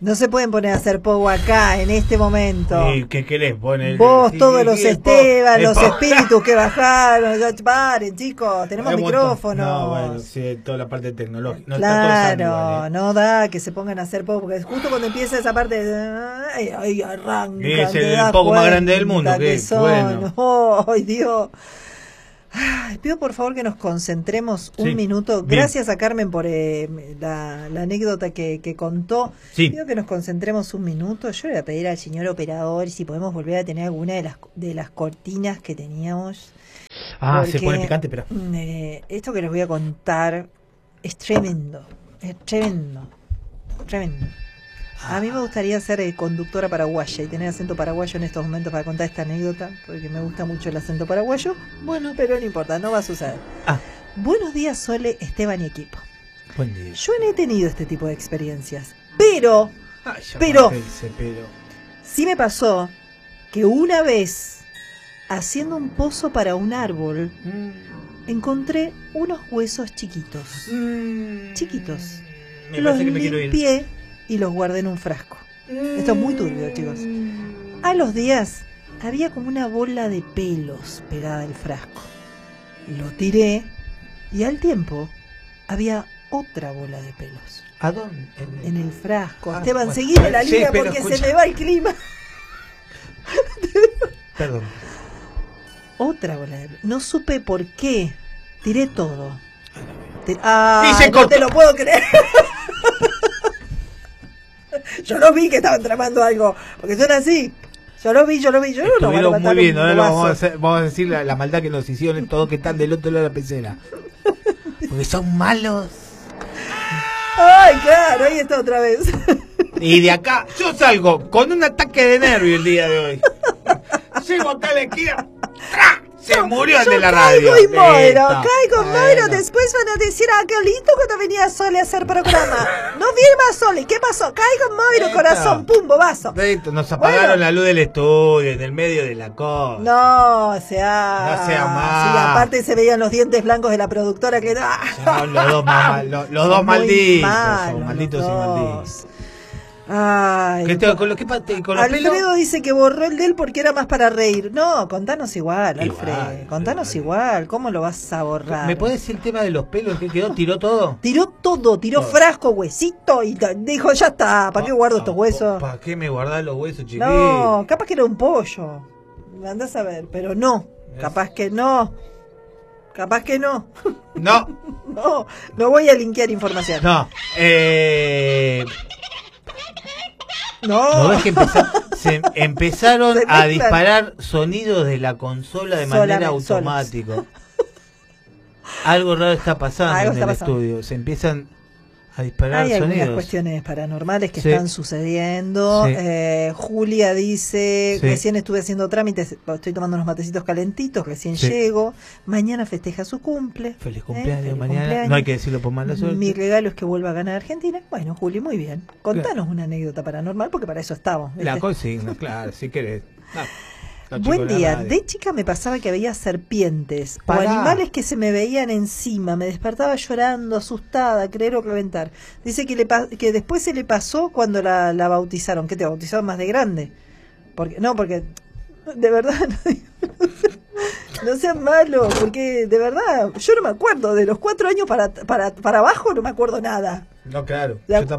No se pueden poner a hacer pogo acá, en este momento. ¿Y qué querés poner? Vos, todos los Esteban, los espíritus que bajaron. Ya, paren, chicos, tenemos micrófonos. No, bueno, sí, toda la parte tecnológica. No claro, está todo igual, no da que se pongan a hacer pogo, porque justo cuando empieza esa parte, ahí arranca. Es el pogo más grande del mundo. Que son. Bueno. ¡Ay, Dios! Ay, pido por favor que nos concentremos un minuto. Bien. Gracias a Carmen por la anécdota que contó. Sí. Pido que nos concentremos un minuto. Yo le voy a pedir al señor operador si podemos volver a tener alguna de las cortinas que teníamos. Se pone picante, pero... esto que les voy a contar es tremendo. Es tremendo. Tremendo. A mí me gustaría ser conductora paraguaya y tener acento paraguayo en estos momentos para contar esta anécdota, porque me gusta mucho el acento paraguayo. Bueno, pero no importa, no va a suceder. Buenos días, Sole, Esteban y equipo. Buen día. Yo no he tenido este tipo de experiencias, pero sí me pasó que una vez, haciendo un pozo para un árbol, encontré unos huesos chiquitos. Chiquitos. Los limpié y los guardé en un frasco. Esto es muy turbio, chicos. A los días había como una bola de pelos pegada al frasco. Lo tiré y al tiempo había otra bola de pelos. ¿A dónde? En el frasco. Esteban, bueno, seguime la línea porque se me va el clima. Perdón. Otra bola de pelos. No supe por qué. Tiré todo. No te lo puedo creer. Yo lo vi que estaban tramando algo, porque son así. Yo lo vi. Yo no voy a muy bien, ahora vamos a decir la maldad que nos hicieron todos que están del otro lado de la pecera. Porque son malos. Ay, claro, ahí está otra vez. Y de acá, yo salgo con un ataque de nervio el día de hoy. Llego acá a la esquina. Se murió el de la radio. Caigo Moiro, después van a decir a Galito cuando venía Sole a hacer programa. No viene más Sole, ¿qué pasó? Caigo Moiro, corazón, pum, bobazo. Nos apagaron la luz del estudio, en el medio de la cosa. No sea más. Sí, aparte se veían los dientes blancos de la productora que... Son los dos malditos. Son malditos y malditos. Ay, con los Alfredo pelos? dice que borró el de él porque era más para reír. No, contanos igual, Alfredo. Contanos igual. ¿Cómo lo vas a borrar? ¿Me podés decir el tema de los pelos? ¿Qué quedó? ¿Tiró todo? Tiró frasco, huesito y dijo, ya está, ¿para qué guardo estos huesos? ¿Para qué me guardás los huesos, chiquitos? No, capaz que era un pollo. Andás a ver, pero no. Capaz que no. No. No voy a linkear información. No. No. ¿No ves que empezaron a disparar sonidos de la consola de manera automática? Algo raro está pasando en el estudio. Se empiezan a disparar sonidos. Hay algunas cuestiones paranormales que están sucediendo. Julia dice, recién estuve haciendo trámites, estoy tomando unos matecitos calentitos, recién llego. Mañana festeja su cumple. Feliz cumpleaños mañana. No hay que decirlo por mala suerte. Mi regalo es que vuelva a ganar Argentina. Bueno, Juli, muy bien. Contanos una anécdota paranormal, porque para eso estamos. La consigna, claro, si querés. Buen día. De chica me pasaba que veía serpientes o animales que se me veían encima. Me despertaba llorando, asustada, creer o reventar. Dice que después se le pasó cuando la bautizaron. ¿Qué te bautizaron más de grande? Porque de verdad no sean malos, porque de verdad yo no me acuerdo. De los 4 años para abajo no me acuerdo nada. No, claro.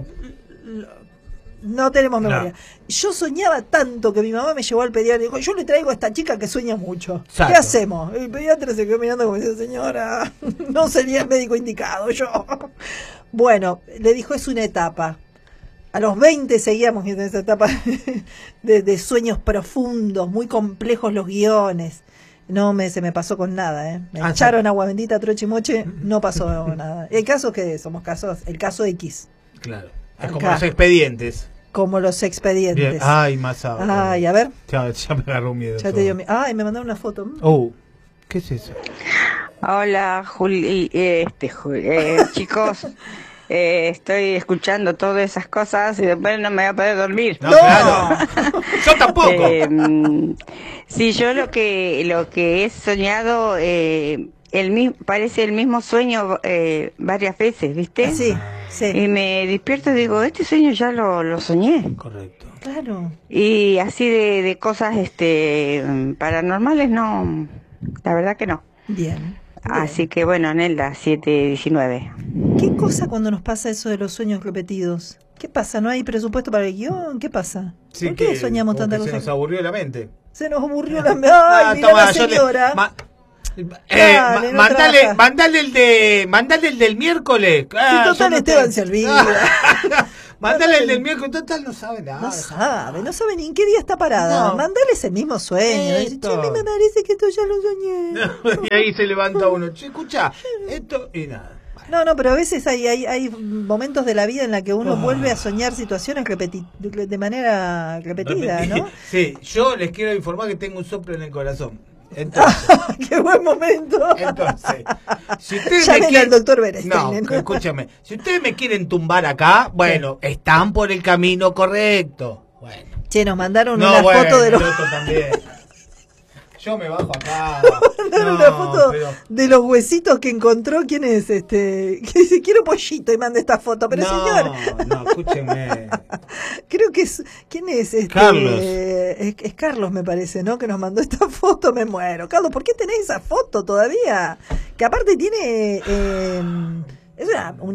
No tenemos memoria. No. Yo soñaba tanto que mi mamá me llevó al pediatra y dijo, yo le traigo a esta chica que sueña mucho. Exacto. ¿Qué hacemos? El pediatra se quedó mirando como diciendo, señora, no sería el médico indicado yo. Bueno, le dijo, es una etapa. A los 20 seguíamos en esa etapa de sueños profundos, muy complejos los guiones. Se me pasó con nada, Me echaron agua bendita, troche y moche, no pasó nada. El caso que somos el caso X. Claro. Es como los expedientes. Como los expedientes. Bien. Ay, más ahora. Ay, a ver. Ya me agarró miedo. Ya te dio miedo. Ay, me mandaron una foto. ¿Qué es eso? Hola, Juli, chicos. Estoy escuchando todas esas cosas y después no me voy a poder dormir. No. Claro. Yo tampoco. Sí, yo lo que he soñado parece el mismo sueño varias veces, ¿viste? Sí. Sí. Y me despierto y digo, este sueño ya lo soñé. Correcto. Claro. Y así de cosas paranormales, no, la verdad que no. Bien. Así que bueno, Nelda, 719. ¿Qué cosa cuando nos pasa eso de los sueños repetidos? ¿Qué pasa? ¿No hay presupuesto para el guión? ¿Qué pasa? Sí, ¿por qué soñamos tantas cosas? Se nos aburrió la mente. Se nos aburrió la mente. ¡Ay, mira la señora! Mandale el del miércoles. Si total Esteban se olvida. Mándale el del miércoles, total no sabe nada. No sabe ni en qué día está parada. No. Mándale ese mismo sueño. Che, a mí me parece que esto ya lo soñé. Y ahí se levanta uno. Che, escucha, esto y nada. No, pero a veces hay momentos de la vida en la que uno vuelve a soñar situaciones de manera repetida, ¿no? Sí, yo les quiero informar que tengo un soplo en el corazón. Entonces, ¡qué buen momento! Entonces, si ustedes llamen al doctor Berestein. No, escúchame. Si ustedes me quieren tumbar acá, bueno, están por el camino correcto. Bueno. Che, nos mandaron una foto de los... también. Yo me bajo acá. Mandaron una foto de los huesitos que encontró. ¿Quién es que dice, quiero pollito y manda esta foto? Pero señor. No, escúcheme. Creo que es... ¿Quién es? Carlos. Es Carlos, me parece, ¿no? Que nos mandó esta foto. Me muero. Carlos, ¿por qué tenés esa foto todavía? Que aparte tiene... ¿es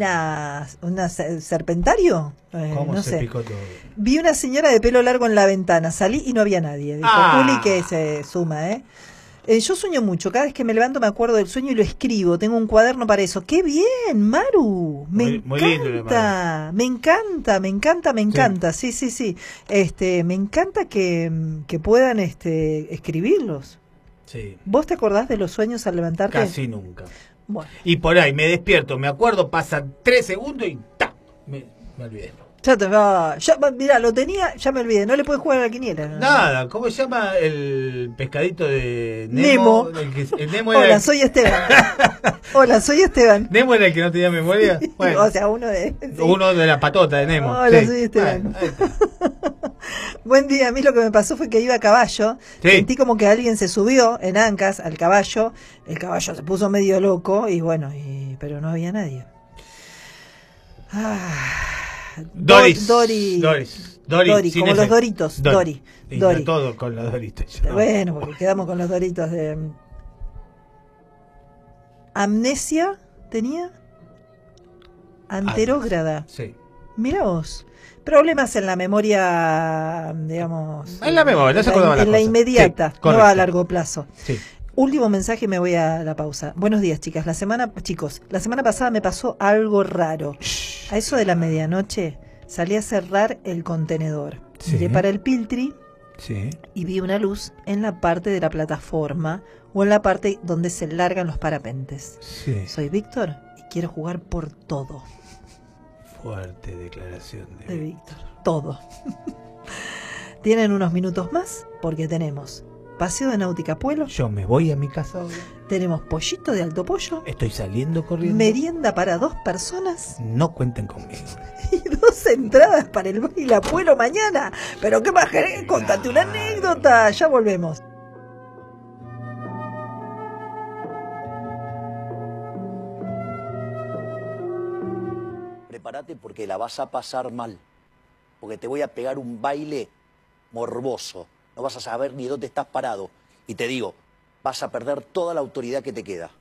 una serpentario? ¿Cómo no se sé. picó todo? Vi una señora de pelo largo en la ventana. Salí y no había nadie. Dijo Juli, que se suma, yo sueño mucho. Cada vez que me levanto me acuerdo del sueño y lo escribo. Tengo un cuaderno para eso. ¡Qué bien, Maru! Me encanta. Me encanta. Sí. Me encanta que puedan escribirlos. Sí. ¿Vos te acordás de los sueños al levantarte? Casi nunca. Bueno. Y por ahí me despierto, me acuerdo, pasan 3 segundos y ¡ta! Me olvidé. Mirá, lo tenía, ya me olvidé. No le puedes jugar a la quiniela. Nada, ¿cómo se llama el pescadito de Nemo? El Nemo Hola, soy Esteban. ¿Nemo era el que no tenía memoria? Bueno, o sea, uno de la patota de Nemo. Hola, soy Esteban. Buen día. A mí lo que me pasó fue que iba a caballo. Sí. Sentí como que alguien se subió en ancas al caballo. El caballo se puso medio loco y bueno, pero no había nadie. Doris, como los Doritos. Dori. Todo con los Doritos. Bueno, porque quedamos con los Doritos de... ¿Amnesia tenía? Anterógrada. Sí. Mirá vos. Problemas en la memoria, digamos... En la memoria, no se acordaba en la inmediata, sí, no a largo plazo. Sí. Último mensaje y me voy a la pausa. Buenos días, chicas. La semana pasada me pasó algo raro. A eso de la medianoche salí a cerrar el contenedor. Sí. Miré para el Piltri y vi una luz en la parte de la plataforma o en la parte donde se largan los parapentes. Sí. Soy Víctor y quiero jugar por todo. Fuerte declaración de Víctor. Todo. Tienen unos minutos más porque tenemos paseo de Náutica Pueblo. Yo me voy a mi casa ahora. Tenemos pollito de alto pollo. Estoy saliendo corriendo. Merienda para 2 personas. No cuenten conmigo. Y 2 entradas para el baile a Pueblo mañana. Pero qué más querés, contate una anécdota. Ya volvemos. Prepárate porque la vas a pasar mal. Porque te voy a pegar un baile morboso. No vas a saber ni dónde estás parado. Y te digo, vas a perder toda la autoridad que te queda.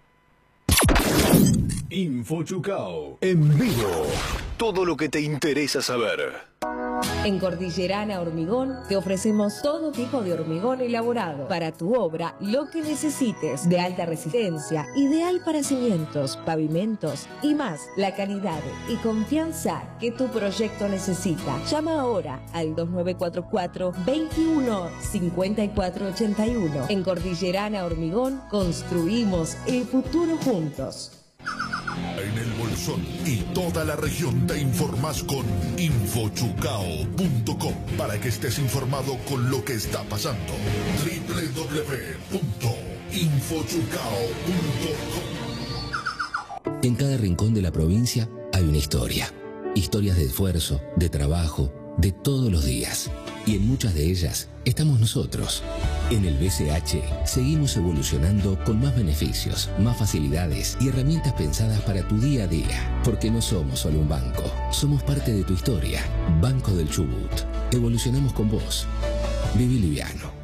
Infochucao, en vivo. Todo lo que te interesa saber. En Cordillerana Hormigón te ofrecemos todo tipo de hormigón elaborado para tu obra, lo que necesites, de alta resistencia, ideal para cimientos, pavimentos y más, la calidad y confianza que tu proyecto necesita. Llama ahora al 2944 21 54 81. En Cordillerana Hormigón construimos el futuro juntos. En el Bolsón y toda la región te informás con infochucao.com para que estés informado con lo que está pasando. www.infochucao.com. En cada rincón de la provincia hay una historia. Historias de esfuerzo, de trabajo, de todos los días. Y en muchas de ellas estamos nosotros. En el BCH seguimos evolucionando con más beneficios, más facilidades y herramientas pensadas para tu día a día. Porque no somos solo un banco, somos parte de tu historia. Banco del Chubut. Evolucionamos con vos. Viví liviano.